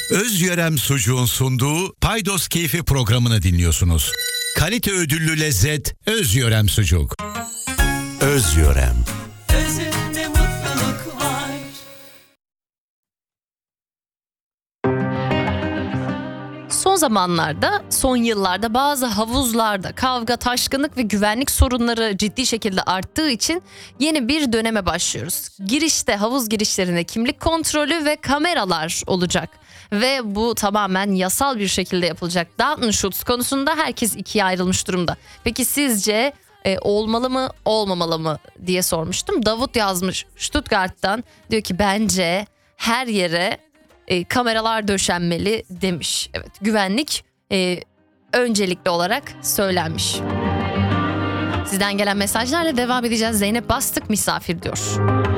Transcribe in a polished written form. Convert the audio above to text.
Özyörem Sucuğun sunduğu Paydos Keyfi programını dinliyorsunuz. Kalite ödüllü lezzet Özyörem Sucuk. Özyörem. Özünde mutluluk var. Son zamanlarda, son yıllarda bazı havuzlarda kavga, taşkınlık ve güvenlik sorunları ciddi şekilde arttığı için yeni bir döneme başlıyoruz. Girişte, havuz girişlerinde kimlik kontrolü ve kameralar olacak. Ve bu tamamen yasal bir şekilde yapılacak. Datenschutz konusunda herkes ikiye ayrılmış durumda. Peki sizce olmalı mı, olmamalı mı diye sormuştum. Davut yazmış Stuttgart'tan, diyor ki bence her yere kameralar döşenmeli demiş. Evet, güvenlik öncelikli olarak söylenmiş. Sizden gelen mesajlarla devam edeceğiz. Zeynep Bastık misafir diyor.